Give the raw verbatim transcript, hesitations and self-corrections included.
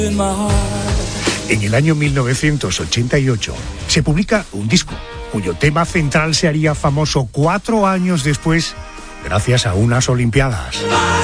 En el año mil novecientos ochenta y ocho se publica un disco cuyo tema central se haría famoso cuatro años después gracias a unas Olimpiadas.